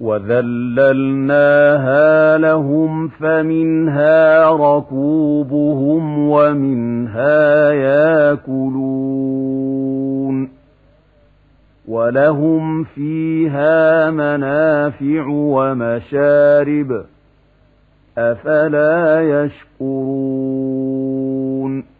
وَذَلَّلْنَاهَا لَهُمْ فَمِنْهَا رَكُوبُهُمْ وَمِنْهَا يَأْكُلُونَ وَلَهُمْ فِيهَا مَنَافِعُ وَمَشَارِبُ ۖ أَفَلَا يَشْكُرُونَ